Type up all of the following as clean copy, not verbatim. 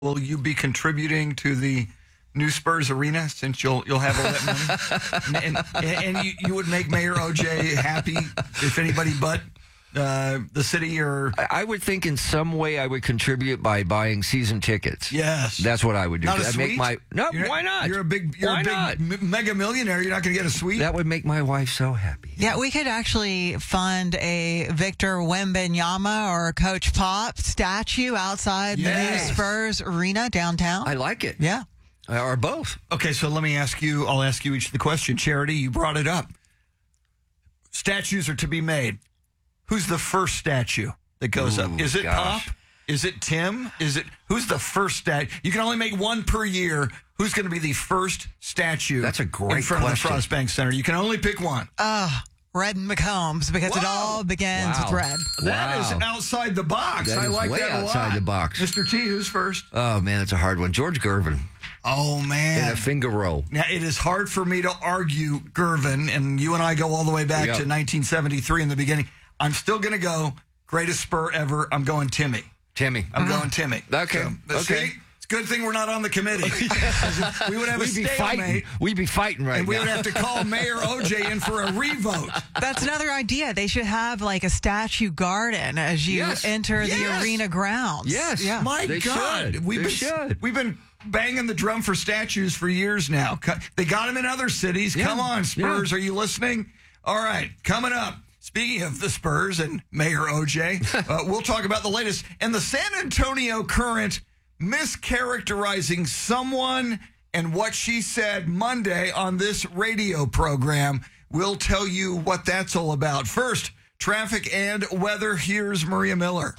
Will you be contributing to the new Spurs arena since you'll have all that money? and you would make Mayor OJ happy if anybody but the city or... I would think in some way I would contribute by buying season tickets. Yes. That's what I would do. Not a I'd suite? why not? You're a big mega millionaire. You're not going to get a suite? That would make my wife so happy. Yeah, we could actually fund a Victor Wembanyama or Coach Pop statue outside the new Spurs arena downtown. I like it. Yeah. Or both. Okay, so let me ask you, I'll ask you each the question. Charity, you brought it up. Statues are to be made. Who's the first statue that goes up? Is it Pop? Is it Tim? Who's the first statue? You can only make one per year. Who's going to be the first statue? That's a great in front question. of the Frost Bank Center. You can only pick one. Red McCombs, because it all begins with red. That is outside the box. That I is like way that a lot. outside the box. Mr. T, who's first? Oh, man, it's a hard one. George Gervin. Oh, man. In a finger roll. Now, it is hard for me to argue Gervin, and you and I go all the way back to 1973 in the beginning. I'm still going to go greatest Spur ever. I'm going Timmy. I'm going Timmy. Okay. So, see, it's a good thing we're not on the committee. We would have a stalemate. We'd be fighting right now. And we would have to call Mayor OJ in for a revote. That's another idea. They should have like a statue garden as you enter the arena grounds. Yes. Yeah. My God. We've been banging the drum for statues for years now. They got them in other cities. Yeah. Come on, Spurs. Are you listening? All right. Coming up. Speaking of the Spurs and Mayor OJ, we'll talk about the latest. And the San Antonio Current mischaracterizing someone and what she said Monday on this radio program. We'll tell you what that's all about. First, traffic and weather. Here's Maria Miller.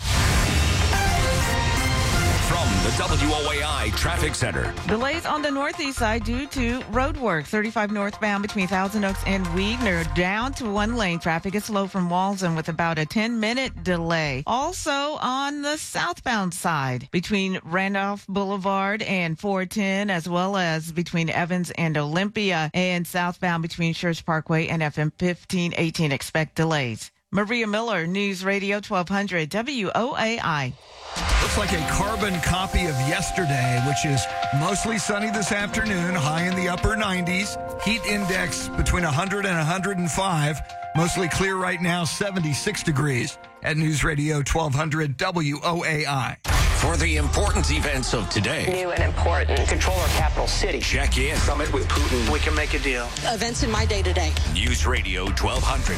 From the WOAI Traffic Center. Delays on the northeast side due to road work. 35 northbound between Thousand Oaks and Wegener down to one lane. Traffic is slow from Walden with about a 10-minute delay. Also on the southbound side between Randolph Boulevard and 410, as well as between Evans and Olympia, and southbound between Schertz Parkway and FM 1518. Expect delays. Maria Miller, News Radio 1200 WOAI. Looks like a carbon copy of yesterday, which is mostly sunny this afternoon, high in the upper 90s. Heat index between 100 and 105. Mostly clear right now, 76 degrees at News Radio 1200 WOAI. For the important events of today. New and important. Control our capital city. Check in. Summit with Putin. We can make a deal. Events in my day-to-day. News Radio 1200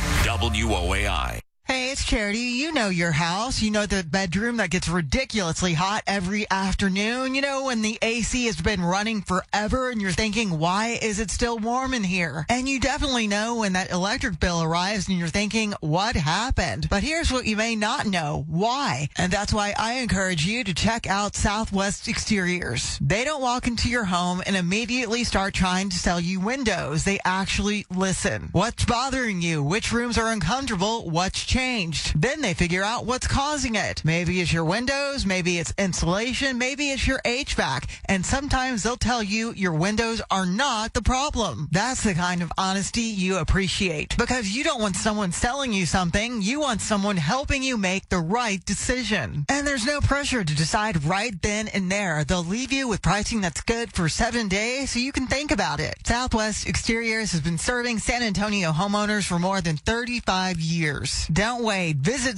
WOAI. Hey, it's Charity. You know your house. You know the bedroom that gets ridiculously hot every afternoon. You know when the AC has been running forever and you're thinking, why is it still warm in here? And you definitely know when that electric bill arrives and you're thinking, what happened? But here's what you may not know. Why? And that's why I encourage you to check out Southwest Exteriors. They don't walk into your home and immediately start trying to sell you windows. They actually listen. What's bothering you? Which rooms are uncomfortable? What's changed? Then they figure out what's causing it. Maybe it's your windows, maybe it's insulation, maybe it's your HVAC, and sometimes they'll tell you your windows are not the problem. That's the kind of honesty you appreciate, because you don't want someone selling you something, you want someone helping you make the right decision. And there's no pressure to decide right then and there. They'll leave you with pricing that's good for 7 days so you can think about it. Southwest Exteriors has been serving San Antonio homeowners for more than 35 years. Don't wait. Visit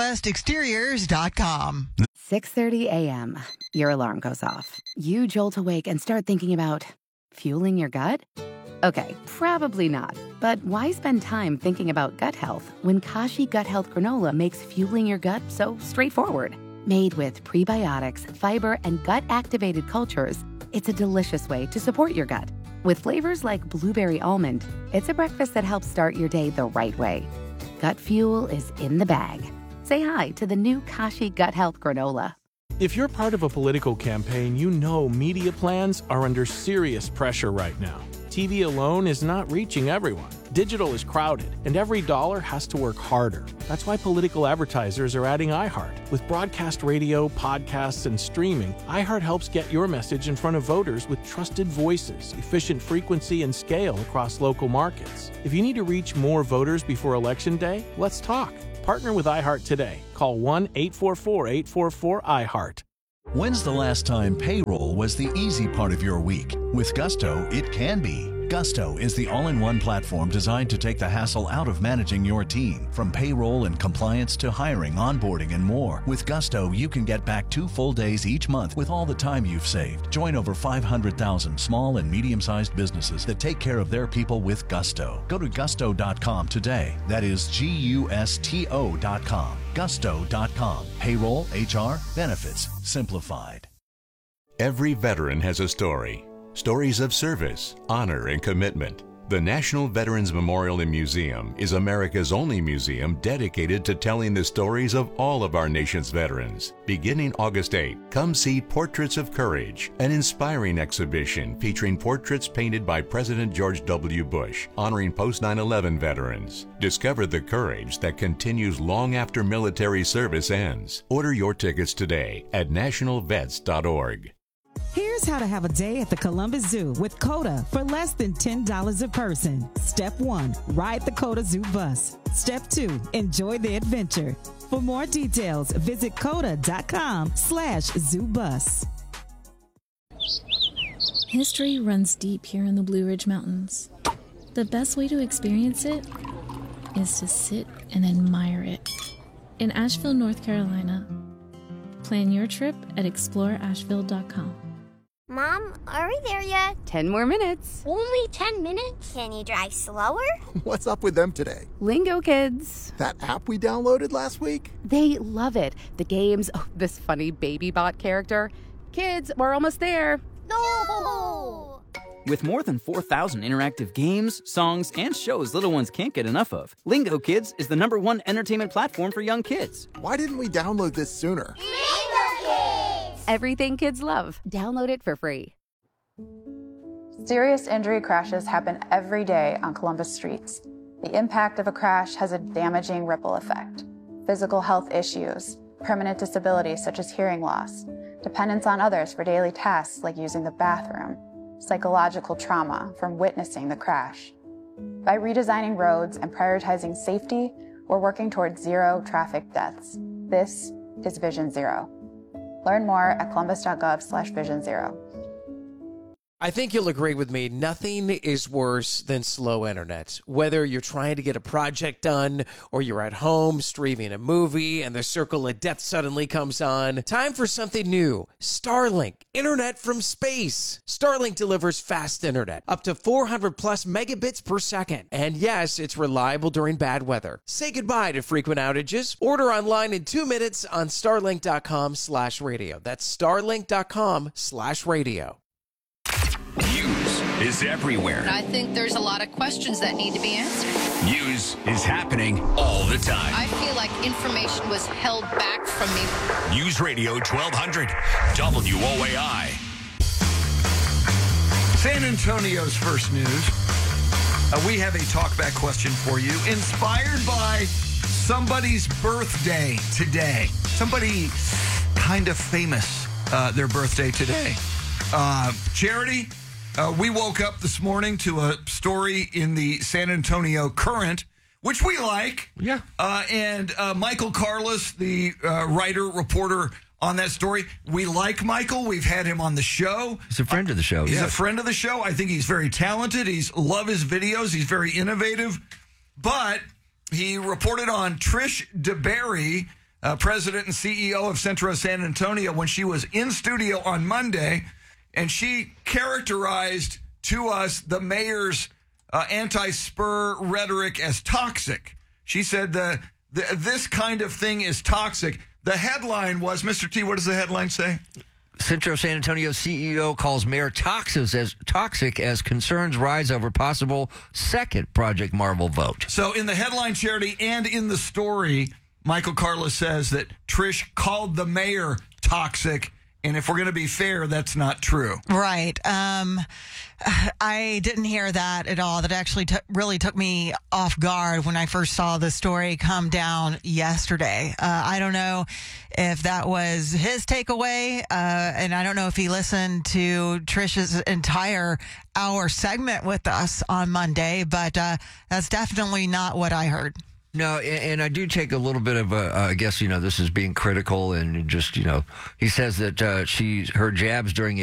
southwestexteriors.com. 6:30 a.m. Your alarm goes off. You jolt awake and start thinking about fueling your gut? Okay, probably not. But why spend time thinking about gut health when Kashi Gut Health Granola makes fueling your gut so straightforward? Made with prebiotics, fiber, and gut-activated cultures, it's a delicious way to support your gut. With flavors like blueberry almond, it's a breakfast that helps start your day the right way. Gut fuel is in the bag. Say hi to the new Kashi Gut Health Granola. If you're part of a political campaign, you know media plans are under serious pressure right now. TV alone is not reaching everyone. Digital is crowded, and every dollar has to work harder. That's why political advertisers are adding iHeart. With broadcast radio, podcasts, and streaming, iHeart helps get your message in front of voters with trusted voices, efficient frequency, and scale across local markets. If you need to reach more voters before Election Day, let's talk. Partner with iHeart today. Call 1-844-844-iHeart. When's the last time payroll was the easy part of your week? With Gusto, it can be. Gusto is the all-in-one platform designed to take the hassle out of managing your team. From payroll and compliance to hiring, onboarding, and more. With Gusto, you can get back 2 full days each month with all the time you've saved. Join over 500,000 small and medium-sized businesses that take care of their people with Gusto. Go to gusto.com today. That is GUSTO.com. Gusto.com. Payroll, HR, benefits, simplified. Every veteran has a story. Stories of service, honor, and commitment. The National Veterans Memorial and Museum is America's only museum dedicated to telling the stories of all of our nation's veterans. Beginning August 8, come see Portraits of Courage, an inspiring exhibition featuring portraits painted by President George W. Bush, honoring post-9/11 veterans. Discover the courage that continues long after military service ends. Order your tickets today at nationalvets.org. Here's how to have a day at the Columbus Zoo with COTA for less than $10 a person. Step 1, ride the COTA Zoo bus. Step 2, enjoy the adventure. For more details, visit COTA.com/zoobus. History runs deep here in the Blue Ridge Mountains. The best way to experience it is to sit and admire it. In Asheville, North Carolina, plan your trip at exploreasheville.com. Mom, are we there yet? 10 more minutes. Only 10 minutes? Can you drive slower? What's up with them today? Lingo Kids. That app we downloaded last week? They love it. The games, this funny baby bot character. Kids, we're almost there. No! With more than 4,000 interactive games, songs, and shows little ones can't get enough of, Lingo Kids is the #1 entertainment platform for young kids. Why didn't we download this sooner? Lingo Kids! Everything kids love. Download it for free. Serious injury crashes happen every day on Columbus streets. The impact of a crash has a damaging ripple effect. Physical health issues, permanent disabilities such as hearing loss, dependence on others for daily tasks like using the bathroom, psychological trauma from witnessing the crash. By redesigning roads and prioritizing safety, we're working towards 0 traffic deaths. This is Vision Zero. Learn more at columbus.gov/Vision Zero. I think you'll agree with me, nothing is worse than slow internet. Whether you're trying to get a project done or you're at home streaming a movie and the circle of death suddenly comes on, time for something new. Starlink, internet from space. Starlink delivers fast internet, up to 400 plus megabits per second. And yes, it's reliable during bad weather. Say goodbye to frequent outages. Order online in 2 minutes on starlink.com/radio. That's starlink.com/radio. News is everywhere. I think there's a lot of questions that need to be answered. News is happening all the time. I feel like information was held back from me. News Radio 1200 WOAI. San Antonio's first news. We have a talkback question for you, inspired by somebody's birthday today. Somebody kind of famous, their birthday today. Charity, we woke up this morning to a story in the San Antonio Current, which we like. Yeah. And Michael Carlos, the writer, reporter on that story. We like Michael. We've had him on the show. He's a friend of the show. He's a friend of the show. I think he's very talented. Love his videos. He's very innovative. But he reported on Trish DeBerry, president and CEO of Centro San Antonio, when she was in studio on Monday. And she characterized to us the mayor's anti-Spur rhetoric as toxic. She said this kind of thing is toxic. The headline was, Mr. T, what does the headline say? Centro San Antonio CEO calls mayor toxic as concerns rise over possible second Project Marvel vote. So in the headline, Charity, and in the story, Michael Carlos says that Trish called the mayor toxic. And if we're going to be fair, that's not true. Right. I didn't hear that at all. That actually really took me off guard when I first saw the story come down yesterday. I don't know if that was his takeaway, and I don't know if he listened to Trish's entire hour segment with us on Monday, but that's definitely not what I heard. No, and I do take a little bit of I guess, this is being critical and just, he says that her jabs during